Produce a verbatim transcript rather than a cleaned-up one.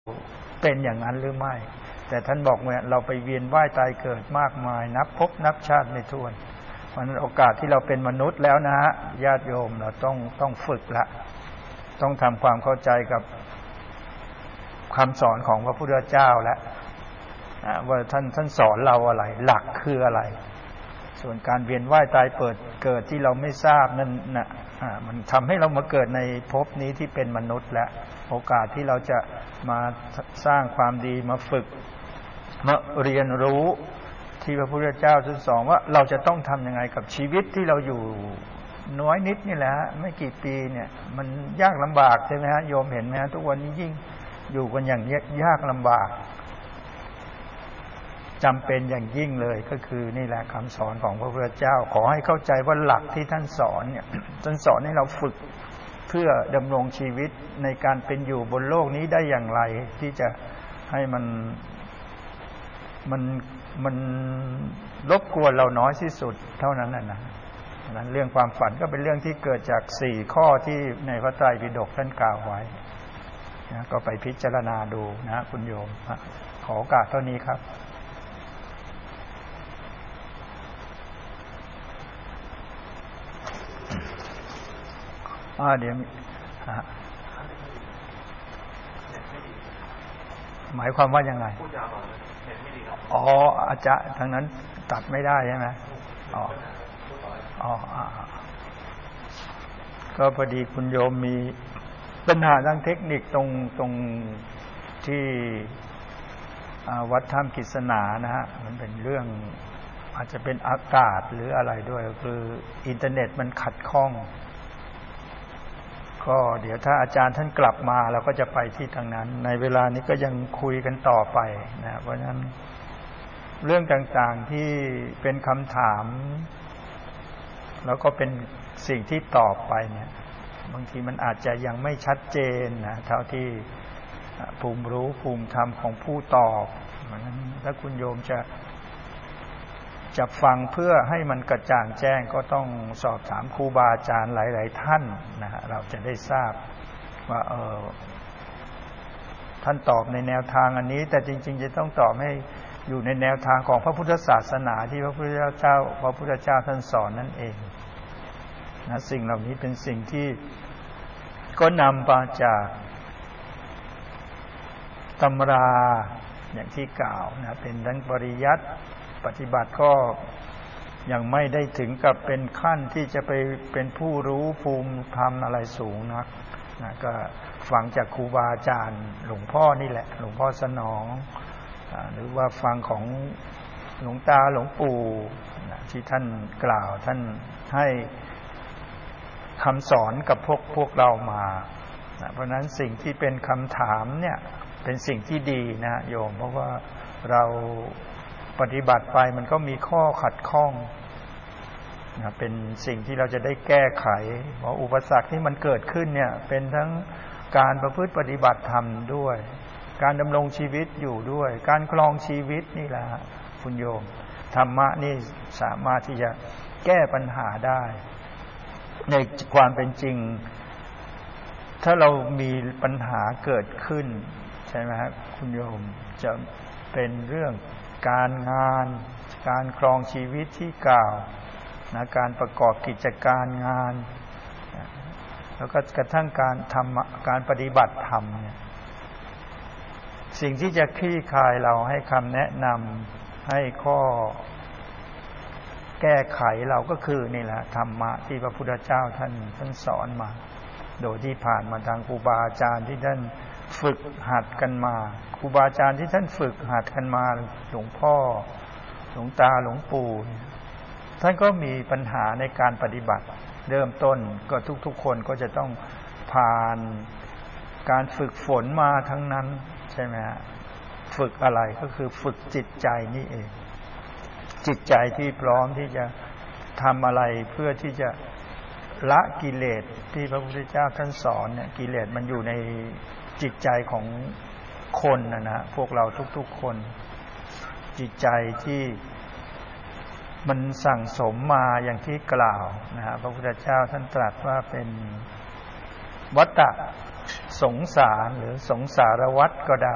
เป็นอย่างนั้นหรือไม่แต่ท่านบอกว่าเราไปเวียนว่ายตายเกิดมากมายนับภพนับชาติไม่ถ้วนเพราะนั้นโอกาสที่เราเป็นมนุษย์แล้วนะฮะญาติโยมเราต้องต้องฝึกละต้องทำความเข้าใจกับคำสอนของพระพุทธเจ้าและว่าท่านท่านสอนเราอะไรหลักคืออะไรส่วนการเวียนว่ายตายเปิดเกิดที่เราไม่ทราบนั่นนะมันทำให้เรามาเกิดในภพนี้ที่เป็นมนุษย์และโอกาสที่เราจะมาสร้างความดีมาฝึกมาเรียนรู้ที่พระพุทธเจ้าทรงสอนว่าเราจะต้องทำยังไงกับชีวิตที่เราอยู่น้อยนิดนี่แหละไม่กี่ปีเนี่ยมันยากลำบากใช่ไหมฮะโยมเห็นไหมฮะทุกวันนี้ยิ่งอยู่กันอย่างยากลำบากจำเป็นอย่างยิ่งเลยก็คือนี่แหละคำสอนของพระพุทธเจ้าขอให้เข้าใจว่าหลักที่ท่านสอนเนี่ยท่านสอนให้เราฝึกเพื่อดำรงชีวิตในการเป็นอยู่บนโลกนี้ได้อย่างไรที่จะให้มันมันมันรบกวนเราน้อยที่สุดเท่านั้นน่ะนะนั้นเรื่องความฝันก็เป็นเรื่องที่เกิดจากสี่ข้อที่ในพระไตรปิฎกท่านกล่าวไว้นะก็ไปพิจารณาดูนะคุณโยมขอโอกาสเท่านี้ครับอ่าเดี๋ยวหมายความว่ายังไงอ๋ออาจารย์ทางนั้นตัดไม่ได้ใช่ไหมอ๋ออ๋อก็พอดีคุณโยมมีปัญหาทางเทคนิคตรงตรงที่วัดถ้ำกิษณานะฮะมันเป็นเรื่องอาจจะเป็นอากาศหรืออะไรด้วยคืออินเทอร์เน็ตมันขัดข้องก็เดี๋ยวถ้าอาจารย์ท่านกลับมาเราก็จะไปที่ทางนั้นในเวลานี้ก็ยังคุยกันต่อไปนะเพราะฉะนั้นเรื่องต่างๆที่เป็นคำถามแล้วก็เป็นสิ่งที่ตอบไปเนี่ยบางทีมันอาจจะยังไม่ชัดเจนนะเท่าที่ภูมิรู้ภูมิธรรมของผู้ตอบเพราะฉะนั้นถ้าคุณโยมจะจะฟังเพื่อให้มันกระจ่างแจ้งก็ต้องสอบถามครูบาอาจารย์หลายๆท่านนะฮะเราจะได้ทราบว่าเออท่านตอบในแนวทางอันนี้แต่จริงๆจะต้องตอบให้อยู่ในแนวทางของพระพุทธศาสนาที่พระพุทธเจ้าพระพุทธเจ้าท่านสอนนั่นเองนะสิ่งเหล่านี้เป็นสิ่งที่ก็นำมาจากตำราอย่างที่กล่าวนะเป็นทั้งปริยัติปฏิบัติก็ยังไม่ได้ถึงกับเป็นขั้นที่จะไปเป็นผู้รู้ภูมิธรรมอะไรสูงนักนะก็ฟังจากครูบาอาจารย์หลวงพ่อนี่แหละหลวงพ่อสนองหรือว่าฟังของหลวงตาหลวงปู่ที่ท่านกล่าวท่านให้คำสอนกับพวกพวกเรามาเพราะนั้นสิ่งที่เป็นคำถามเนี่ยเป็นสิ่งที่ดีนะโยมเพราะว่าเราปฏิบัติไปมันก็มีข้อขัดข้องนะเป็นสิ่งที่เราจะได้แก้ไขเพราะอุปสรรคที่มันเกิดขึ้นเนี่ยเป็นทั้งการประพฤติปฏิบัติธรรมด้วยการดำรงชีวิตอยู่ด้วยการครองชีวิตนี่แหละคุณโยมธรรมะนี่สามารถที่จะแก้ปัญหาได้ในความเป็นจริงถ้าเรามีปัญหาเกิดขึ้นใช่ไหมครับคุณโยมจะเป็นเรื่องการงานการครองชีวิตที่กล่าวนะการประกอบกิจการงานแล้วก็กระทั่งการทำการปฏิบัติธรรมเนี่ยสิ่งที่จะคลี่คลายเราให้คำแนะนำให้ข้อแก้ไขเราก็คือนี่แหละธรรมะที่พระพุทธเจ้าท่านท่านสอนมาโดยที่ผ่านมาทางครูบาอาจารย์ที่ท่านฝึกหัดกันมาครูบาอาจารย์ที่ท่านฝึกหัดกันมาหลวงพ่อหลวงตาหลวงปู่ท่านก็มีปัญหาในการปฏิบัติเริ่มต้นก็ทุกๆคนก็จะต้องผ่านการฝึกฝนมาทั้งนั้นใช่ไหมฮะฝึกอะไรก็คือฝึกจิตใจนี่เองจิตใจที่พร้อมที่จะทำอะไรเพื่อที่จะละกิเลสที่พระพุทธเจ้าท่านสอนเนี่ยกิเลสมันอยู่ในจิตใจของคนนะนะพวกเราทุกๆคนจิตใจที่มันสั่งสมมาอย่างที่กล่าวนะฮะพระพุทธเจ้าท่านตรัสว่าเป็นวัฏฏะสงสารหรือสงสารวัฏก็ได้